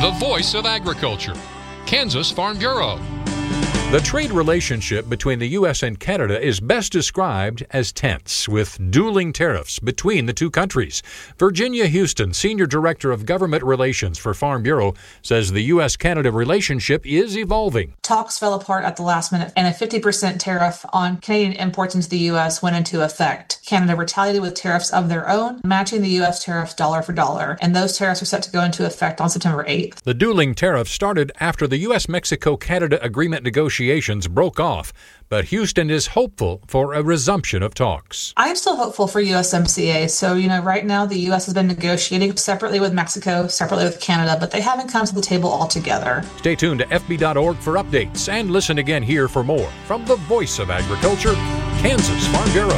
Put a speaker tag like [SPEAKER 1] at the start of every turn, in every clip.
[SPEAKER 1] the voice of agriculture, Kansas Farm Bureau.
[SPEAKER 2] The trade relationship between the U.S. and Canada is best described as tense, with dueling tariffs between the two countries. Virginia Houston, Senior Director of Government Relations for Farm Bureau, says the U.S.-Canada relationship is evolving.
[SPEAKER 3] Talks fell apart at the last minute, and a 50% tariff on Canadian imports into the U.S. went into effect. Canada retaliated with tariffs of their own, matching the U.S. tariffs dollar for dollar, and those tariffs are set to go into effect on September 8th.
[SPEAKER 2] The dueling tariffs started after the U.S.-Mexico-Canada agreement negotiations broke off, but Houston is hopeful for a resumption of talks.
[SPEAKER 3] I'm still hopeful for USMCA. So, right now the U.S. has been negotiating separately with Mexico, separately with Canada, but they haven't come to the table altogether.
[SPEAKER 2] Stay tuned to FB.org for updates and listen again here for more from the Voice of Agriculture, Kansas Farm Bureau.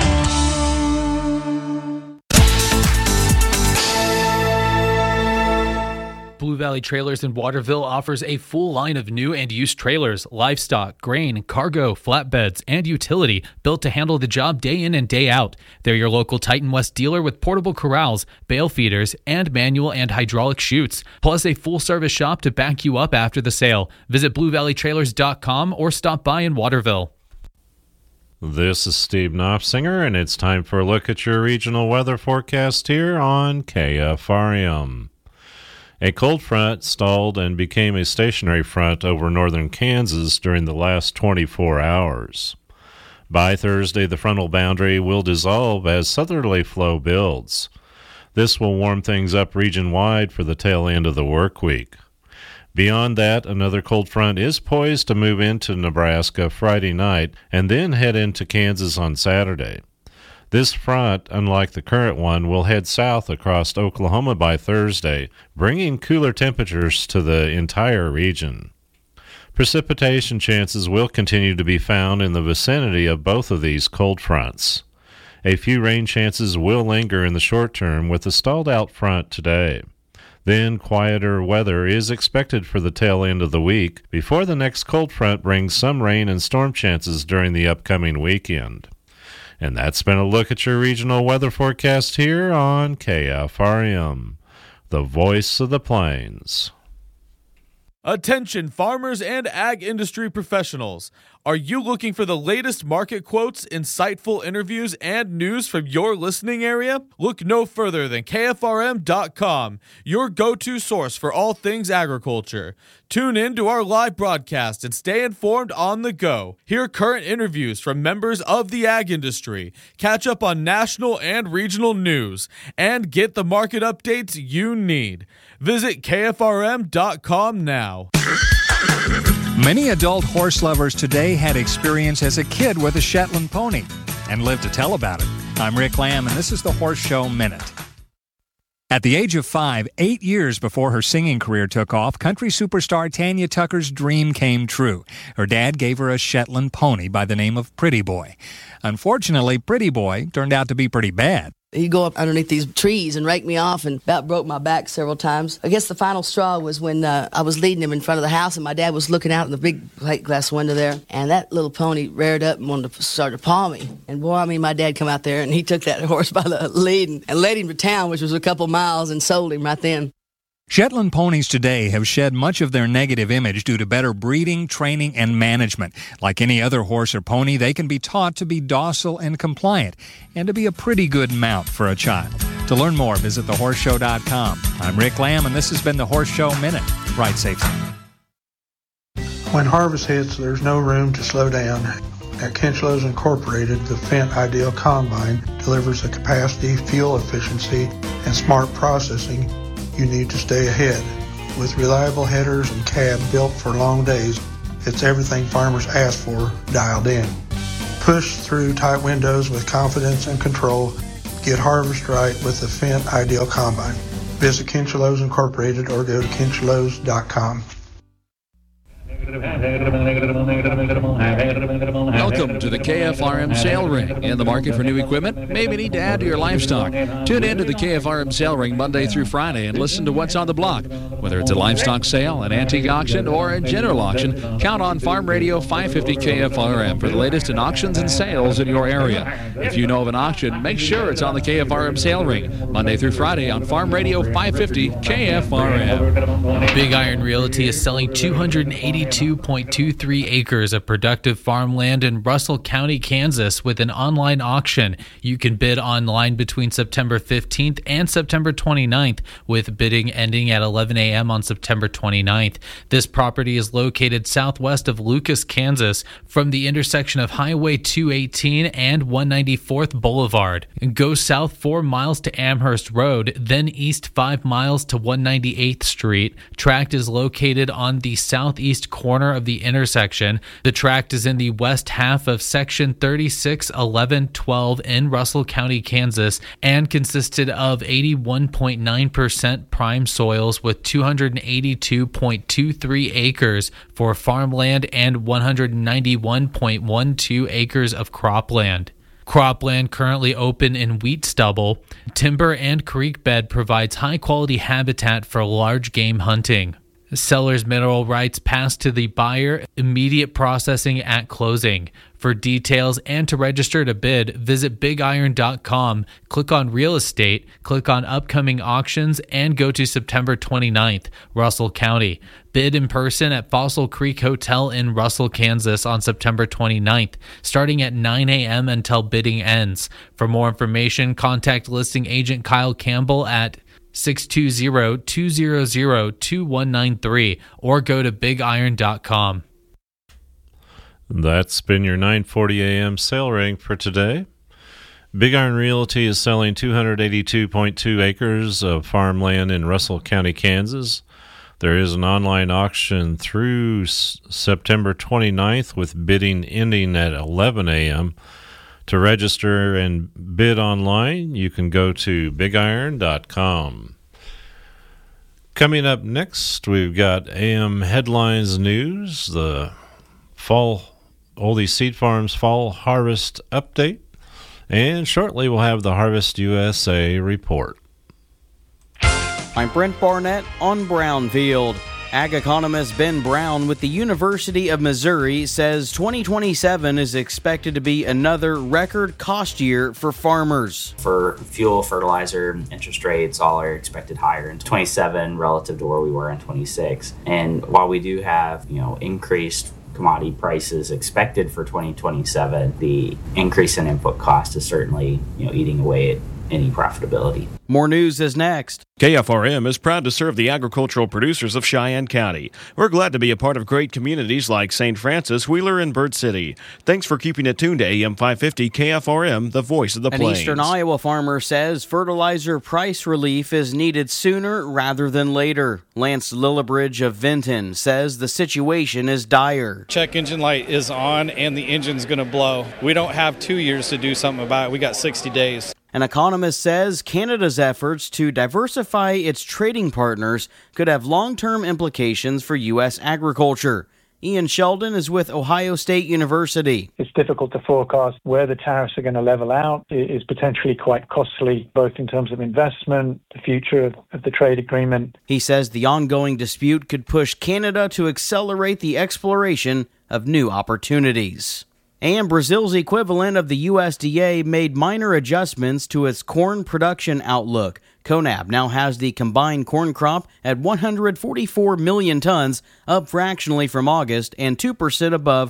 [SPEAKER 4] Blue Valley Trailers in Waterville offers a full line of new and used trailers, livestock, grain, cargo, flatbeds, and utility built to handle the job day in and day out. They're your local Titan West dealer with portable corrals, bale feeders, and manual and hydraulic chutes, plus a full-service shop to back you up after the sale. Visit BlueValleyTrailers.com or stop by in Waterville.
[SPEAKER 5] This is Steve Knopfsinger, and it's time for a look at your regional weather forecast here on KFRM. A cold front stalled and became a stationary front over northern Kansas during the last 24 hours. By Thursday, the frontal boundary will dissolve as southerly flow builds. This will warm things up region-wide for the tail end of the work week. Beyond that, another cold front is poised to move into Nebraska Friday night and then head into Kansas on Saturday. This front, unlike the current one, will head south across Oklahoma by Thursday, bringing cooler temperatures to the entire region. Precipitation chances will continue to be found in the vicinity of both of these cold fronts. A few rain chances will linger in the short term with the stalled-out front today. Then quieter weather is expected for the tail end of the week before the next cold front brings some rain and storm chances during the upcoming weekend. And that's been a look at your regional weather forecast here on KFRM, the voice of the plains.
[SPEAKER 6] Attention farmers and ag industry professionals. Are you looking for the latest market quotes, insightful interviews, and news from your listening area? Look no further than KFRM.com, your go-to source for all things agriculture. Tune in to our live broadcast and stay informed on the go. Hear current interviews from members of the ag industry, catch up on national and regional news, and get the market updates you need. Visit KFRM.com now.
[SPEAKER 7] Many adult horse lovers today had experience as a kid with a Shetland pony and live to tell about it. I'm Rick Lamb, and this is the Horse Show Minute. At the age of 5, 8 years before her singing career took off, country superstar Tanya Tucker's dream came true. Her dad gave her a Shetland pony by the name of Pretty Boy. Unfortunately, Pretty Boy turned out to be pretty bad.
[SPEAKER 8] He'd go up underneath these trees and rake me off and about broke my back several times. I guess the final straw was when I was leading him in front of the house and my dad was looking out in the big plate glass window there. And that little pony reared up and wanted to start to paw me. And boy, my dad come out there and he took that horse by the lead and led him to town, which was a couple miles, and sold him right then.
[SPEAKER 7] Shetland ponies today have shed much of their negative image due to better breeding, training, and management. Like any other horse or pony, they can be taught to be docile and compliant, and to be a pretty good mount for a child. To learn more, visit thehorseshow.com. I'm Rick Lamb, and this has been the Horse Show Minute. Ride safely.
[SPEAKER 9] When harvest hits, there's no room to slow down. At Kinchlows Incorporated, the Fendt Ideal Combine delivers the capacity, fuel efficiency, and smart processing you need to stay ahead. With reliable headers and cab built for long days, it's everything farmers ask for dialed in. Push through tight windows with confidence and control. Get harvest right with the Fendt Ideal Combine. Visit Kinchlows Incorporated or go to kinchlows.com.
[SPEAKER 10] Welcome to to the KFRM Sale Ring. In the market for new equipment? Maybe need to add to your livestock. Tune in to the KFRM Sale Ring Monday through Friday and listen to what's on the block. Whether it's a livestock sale, an antique auction, or a general auction, count on Farm Radio 550 KFRM for the latest in auctions and sales in your area. If you know of an auction, make sure it's on the KFRM Sale Ring Monday through Friday on Farm Radio 550 KFRM.
[SPEAKER 4] Big Iron Realty is selling 282.23 acres of productive farmland in Russell County, Kansas with an online auction. You can bid online between September 15th and September 29th, with bidding ending at 11 a.m. on September 29th. This property is located southwest of Lucas, Kansas, from the intersection of Highway 218 and 194th Boulevard. Go south 4 miles to Amherst Road, then east 5 miles to 198th Street. Tract is located on the southeast corner of the intersection. The tract is in the west half of Section 361112 in Russell County, Kansas, and consisted of 81.9% prime soils with 282.23 acres for farmland and 191.12 acres of cropland. Cropland currently open in wheat stubble. Timber and creek bed provides high-quality habitat for large game hunting. Seller's mineral rights pass to the buyer, immediate processing at closing. For details and to register to bid, visit bigiron.com, click on Real Estate, click on Upcoming Auctions, and go to September 29th, Russell County. Bid in person at Fossil Creek Hotel in Russell, Kansas on September 29th, starting at 9 a.m. until bidding ends. For more information, contact listing agent Kyle Campbell at 620-200-2193 or go to bigiron.com.
[SPEAKER 5] That's been your 9:40 a.m. sale ring for today. Big Iron Realty is selling 282.2 acres of farmland in Russell County, Kansas. There is an online auction through September 29th with bidding ending at 11 a.m. To register and bid online, you can go to bigiron.com. Coming up next, we've got AM Headlines News, the Oldie Seed Farms Fall Harvest Update, and shortly we'll have the Harvest USA Report.
[SPEAKER 11] I'm Brent Barnett on Brownfield. Ag economist Ben Brown with the University of Missouri says 2027 is expected to be another record cost year for farmers.
[SPEAKER 12] For fuel, fertilizer, interest rates, all are expected higher in 27 relative to where we were in 26. And while we do have, increased commodity prices expected for 2027, the increase in input cost is certainly, eating away at any profitability.
[SPEAKER 11] More news is next.
[SPEAKER 13] KFRM is proud to serve the agricultural producers of Cheyenne County. We're glad to be a part of great communities like St. Francis, Wheeler, and Bird City. Thanks for keeping it tuned to AM 550 KFRM, the voice of the plains.
[SPEAKER 11] An eastern Iowa farmer says fertilizer price relief is needed sooner rather than later. Lance Lillibridge of Vinton says the situation is dire.
[SPEAKER 14] Check engine light is on and the engine's going to blow. We don't have 2 years to do something about it. We got 60 days.
[SPEAKER 11] An economist says Canada's efforts to diversify its trading partners could have long-term implications for U.S. agriculture. Ian Sheldon is with Ohio State University.
[SPEAKER 15] It's difficult to forecast where the tariffs are going to level out. It is potentially quite costly, both in terms of investment, the future of the trade agreement.
[SPEAKER 11] He says the ongoing dispute could push Canada to accelerate the exploration of new opportunities. And Brazil's equivalent of the USDA made minor adjustments to its corn production outlook. CONAB now has the combined corn crop at 144 million tons, up fractionally from August and 2% above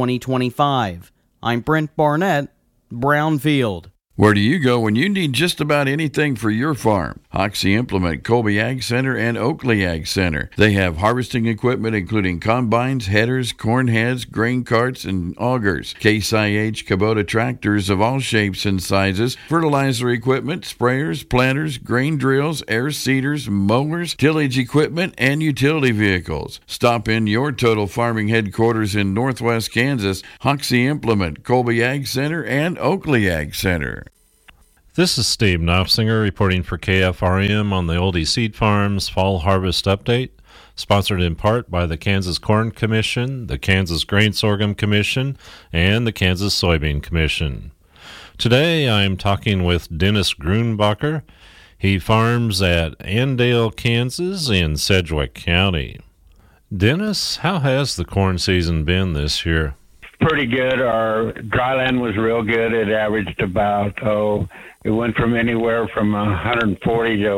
[SPEAKER 11] 2025. I'm Brent Barnett, Brownfield.
[SPEAKER 16] Where do you go when you need just about anything for your farm? Hoxie Implement, Colby Ag Center, and Oakley Ag Center. They have harvesting equipment including combines, headers, corn heads, grain carts, and augers. Case IH Kubota tractors of all shapes and sizes, fertilizer equipment, sprayers, planters, grain drills, air seeders, mowers, tillage equipment, and utility vehicles. Stop in your Total Farming headquarters in Northwest Kansas, Hoxie Implement, Colby Ag Center, and Oakley Ag Center.
[SPEAKER 5] This is Steve Knopfsinger reporting for KFRM on the Oldie Seed Farms Fall Harvest Update. sponsored in part by the Kansas Corn Commission, the Kansas Grain Sorghum Commission, and the Kansas Soybean Commission. Today I'm talking with Dennis Grunbacher. He farms at Andale, Kansas in Sedgwick County. Dennis, how has the corn season been this year?
[SPEAKER 17] Pretty good. Our dry land was real good. It averaged about, it went from anywhere from 140 to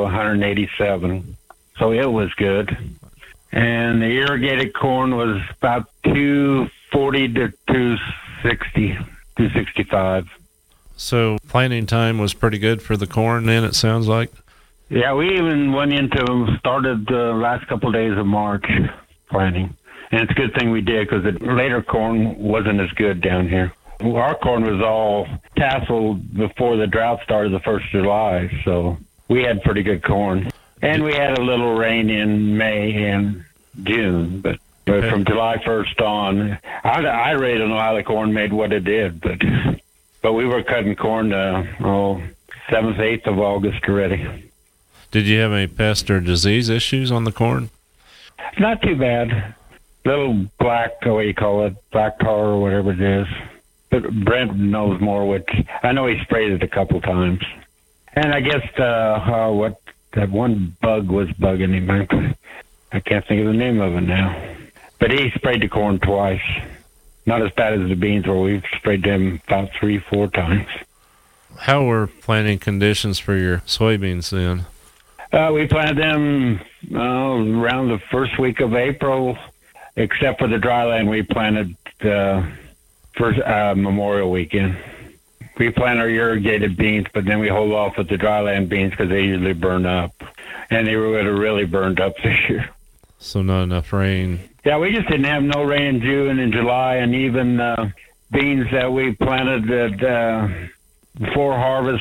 [SPEAKER 17] 187. So it was good. And the irrigated corn was about 240 to 260, 265.
[SPEAKER 5] So planting time was pretty good for the corn then, it sounds like?
[SPEAKER 17] Yeah, we even started the last couple of days of March planting. And it's a good thing we did because the later corn wasn't as good down here. Our corn was all tasseled before the drought started the 1st of July, so we had pretty good corn. And we had a little rain in May and June, but from July 1st on, I really don't know how the corn made what it did, but we were cutting corn 7th, 8th of August already.
[SPEAKER 5] Did you have any pest or disease issues on the corn?
[SPEAKER 17] Not too bad. Little black, what do you call it, black tar or whatever it is. But Brent knows more, which I know he sprayed it a couple times. And I guess that one bug was bugging him. I can't think of the name of it now. But he sprayed the corn twice. Not as bad as the beans, where we've sprayed them about 3-4 times.
[SPEAKER 5] How were planting conditions for your soybeans then?
[SPEAKER 17] We planted them around the first week of April, except for the dry land we planted first Memorial Weekend. We plant our irrigated beans, but then we hold off with the dry land beans because they usually burn up. And they would have really burned up this year.
[SPEAKER 5] So not enough rain.
[SPEAKER 17] Yeah, we just didn't have no rain in June and July, and even beans that we planted before harvest,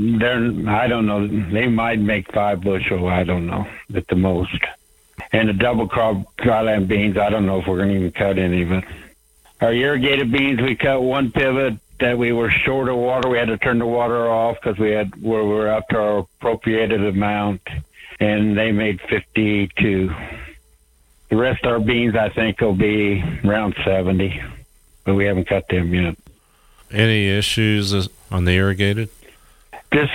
[SPEAKER 17] I don't know, they might make 5 bushel, I don't know, at the most. And the double crop dryland beans, I don't know if we're going to even cut any of it. Our irrigated beans, we cut one pivot that we were short of water. We had to turn the water off because we were up to our appropriated amount, and they made 52. The rest of our beans, I think, will be around 70, but we haven't cut them yet.
[SPEAKER 5] Any issues on the irrigated?
[SPEAKER 17] Just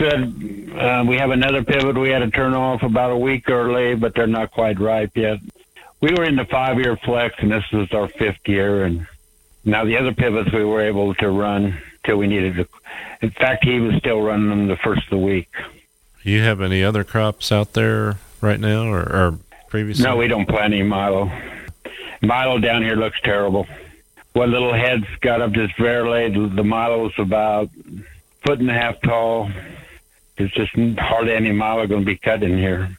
[SPEAKER 17] we have another pivot we had to turn off about a week early, but they're not quite ripe yet. We were in the 5-year flex, and this is our 5th year. And now the other pivots we were able to run till we needed to. In fact, he was still running them the first of the week.
[SPEAKER 5] You have any other crops out there right now or previously?
[SPEAKER 17] No, we don't plant any milo. Milo down here looks terrible. What little heads got up just barely. The milo is about 1.5 feet tall. There's just hardly any milo going to be cut in here.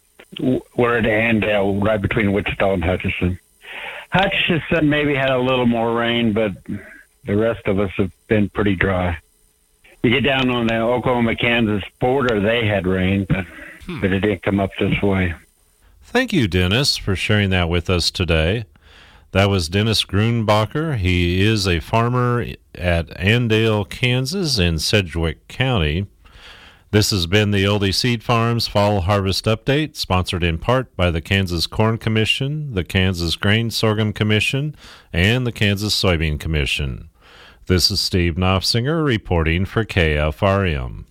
[SPEAKER 17] We're at Andale, right between Wichita and Hutchinson. Hutchinson maybe had a little more rain, but the rest of us have been pretty dry. You get down on the Oklahoma-Kansas border, they had rain, but it didn't come up this way.
[SPEAKER 5] Thank you, Dennis, for sharing that with us today. That was Dennis Grunbacher. He is a farmer at Andale, Kansas in Sedgwick County. This has been the Oldie Seed Farms Fall Harvest Update, sponsored in part by the Kansas Corn Commission, the Kansas Grain Sorghum Commission, and the Kansas Soybean Commission. This is Steve Knopfsinger reporting for KFRM.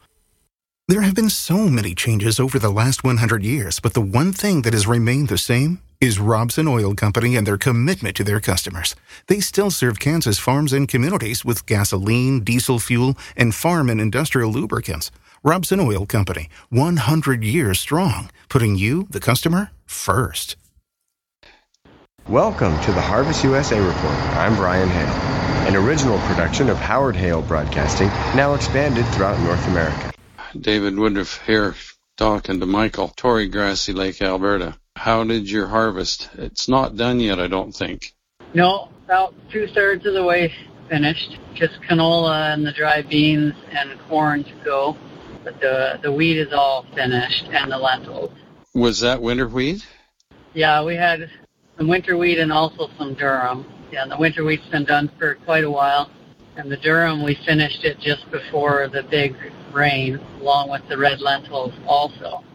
[SPEAKER 18] There have been so many changes over the last 100 years, but the one thing that has remained the same is Robson Oil Company and their commitment to their customers. They still serve Kansas farms and communities with gasoline, diesel fuel, and farm and industrial lubricants. Robson Oil Company, 100 years strong, putting you, the customer, first.
[SPEAKER 19] Welcome to the Harvest USA Report. I'm Brian Hale, an original production of Howard Hale Broadcasting, now expanded throughout North America.
[SPEAKER 20] David Woodruff here, talking to Michael, Torrey Grassy Lake, Alberta. How did your harvest? It's not done yet, I don't think.
[SPEAKER 21] No, about 2/3 of the way finished. Just canola and the dry beans and corn to go. But the wheat is all finished, and the lentils.
[SPEAKER 20] Was that winter wheat?
[SPEAKER 21] Yeah, we had some winter wheat and also some durum. Yeah, the winter wheat's been done for quite a while. And the durum, we finished it just before the big rain, along with the red lentils also.